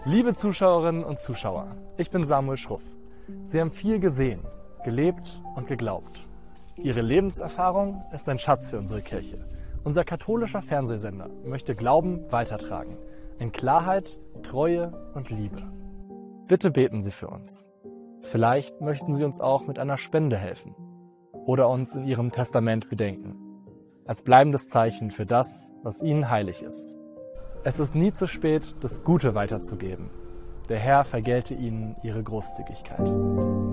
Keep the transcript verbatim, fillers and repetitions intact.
Liebe Zuschauerinnen und Zuschauer, ich bin Samuel Schruff. Sie haben viel gesehen, gelebt und geglaubt. Ihre Lebenserfahrung ist ein Schatz für unsere Kirche. Unser katholischer Fernsehsender möchte Glauben weitertragen, in Klarheit, Treue und Liebe. Bitte beten Sie für uns. Vielleicht möchten Sie uns auch mit einer Spende helfen oder uns in Ihrem Testament bedenken, als bleibendes Zeichen für das, was Ihnen heilig ist. Es ist nie zu spät, das Gute weiterzugeben. Der Herr vergelte Ihnen Ihre Großzügigkeit.